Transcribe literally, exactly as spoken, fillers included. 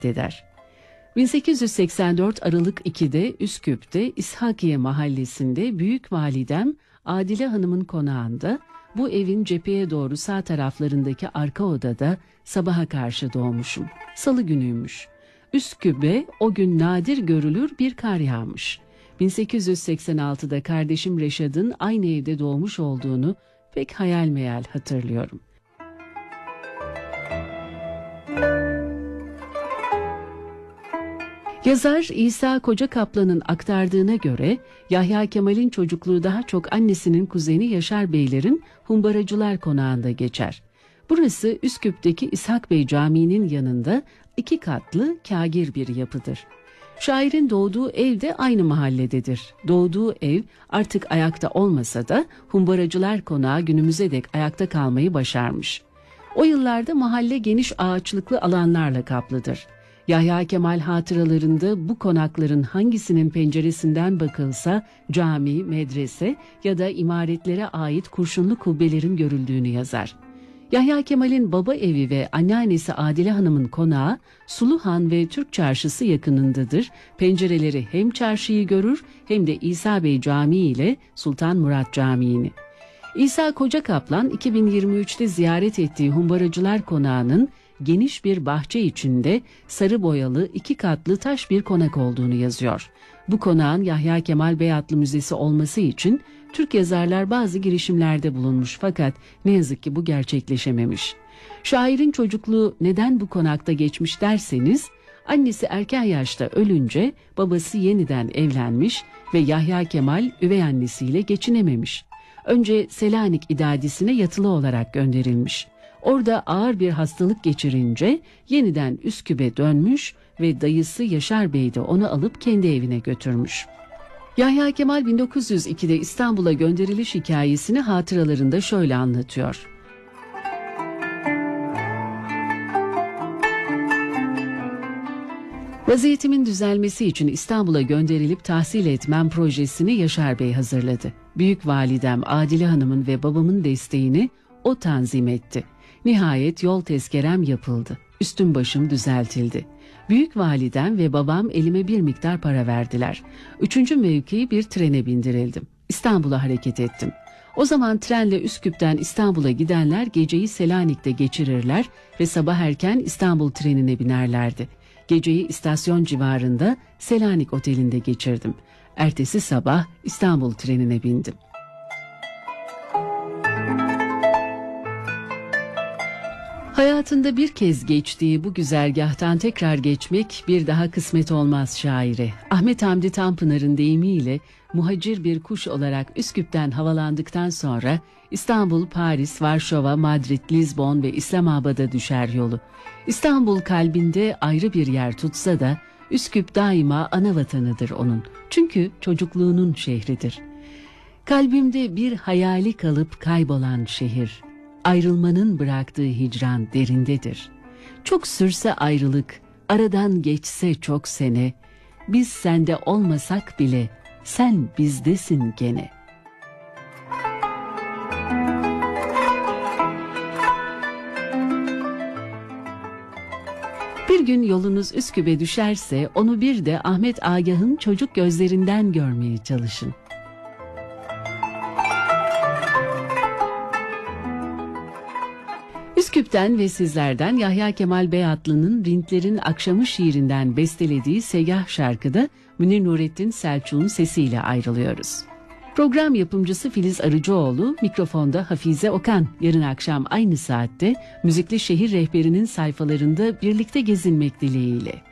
eder. bin sekiz yüz seksen dört Aralık ikide Üsküp'te İshakiye mahallesinde büyük validem Adile Hanım'ın konağında, bu evin cepheye doğru sağ taraflarındaki arka odada sabaha karşı doğmuşum. Salı günüymüş. Üsküp'e o gün nadir görülür bir kar yağmış. bin sekiz yüz seksen altıda kardeşim Reşad'ın aynı evde doğmuş olduğunu pek hayal meyal hatırlıyorum. Yazar İsa Kocakaplan'ın aktardığına göre Yahya Kemal'in çocukluğu daha çok annesinin kuzeni Yaşar Beylerin Humbaracılar Konağı'nda geçer. Burası Üsküp'teki İshak Bey Camii'nin yanında iki katlı kâgir bir yapıdır. Şairin doğduğu ev de aynı mahallededir. Doğduğu ev artık ayakta olmasa da Humbaracılar Konağı günümüze dek ayakta kalmayı başarmış. O yıllarda mahalle geniş ağaçlıklı alanlarla kaplıdır. Yahya Kemal hatıralarında bu konakların hangisinin penceresinden bakılsa cami, medrese ya da imaretlere ait kurşunlu kubbelerin görüldüğünü yazar. Yahya Kemal'in baba evi ve anneannesi Adile Hanım'ın konağı Suluhan ve Türk Çarşısı yakınındadır. Pencereleri hem çarşıyı görür hem de İsa Bey Camii ile Sultan Murat Camii'ni. İsa Kocakaplan iki bin yirmi üçte ziyaret ettiği Humbaracılar Konağı'nın geniş bir bahçe içinde sarı boyalı iki katlı taş bir konak olduğunu yazıyor. Bu konağın Yahya Kemal Beyatlı Müzesi olması için Türk yazarlar bazı girişimlerde bulunmuş fakat ne yazık ki bu gerçekleşememiş. Şairin çocukluğu neden bu konakta geçmiş derseniz, annesi erken yaşta ölünce babası yeniden evlenmiş ve Yahya Kemal üvey annesiyle geçinememiş. Önce Selanik idadisine yatılı olarak gönderilmiş. Orada ağır bir hastalık geçirince yeniden Üsküp'e dönmüş ve dayısı Yaşar Bey de onu alıp kendi evine götürmüş. Yahya Kemal bin dokuz yüz ikide İstanbul'a gönderiliş hikayesini hatıralarında şöyle anlatıyor. Vaziyetimin düzelmesi için İstanbul'a gönderilip tahsil etmem projesini Yaşar Bey hazırladı. Büyük validem Adile Hanım'ın ve babamın desteğini o tanzim etti. Nihayet yol tezkerem yapıldı. Üstüm başım düzeltildi. Büyük validem ve babam elime bir miktar para verdiler. Üçüncü mevkiyi bir trene bindirildim. İstanbul'a hareket ettim. O zaman trenle Üsküp'ten İstanbul'a gidenler geceyi Selanik'te geçirirler ve sabah erken İstanbul trenine binerlerdi. Geceyi istasyon civarında Selanik Oteli'nde geçirdim. Ertesi sabah İstanbul trenine bindim. Hayatında bir kez geçtiği bu güzergahtan tekrar geçmek bir daha kısmet olmaz şaire. Ahmet Hamdi Tanpınar'ın deyimiyle muhacir bir kuş olarak Üsküp'ten havalandıktan sonra İstanbul, Paris, Varşova, Madrid, Lizbon ve İslamabad'a düşer yolu. İstanbul kalbinde ayrı bir yer tutsa da Üsküp daima ana vatanıdır onun. Çünkü çocukluğunun şehridir. Kalbimde bir hayali kalıp kaybolan şehir. Ayrılmanın bıraktığı hicran derindedir. Çok sürse ayrılık, aradan geçse çok sene, biz sende olmasak bile sen bizdesin gene. Bir gün yolunuz Üsküp'e düşerse onu bir de Ahmet Agah'ın çocuk gözlerinden görmeye çalışın. Üsküp'ten ve sizlerden Yahya Kemal Beyatlı'nın Rintlerin Akşamı şiirinden bestelediği Seyyah şarkıda Münir Nurettin Selçuk'un sesiyle ayrılıyoruz. Program yapımcısı Filiz Arıcıoğlu, mikrofonda Hafize Okan. Yarın akşam aynı saatte Müzikli Şehir Rehberi'nin sayfalarında birlikte gezinmek dileğiyle.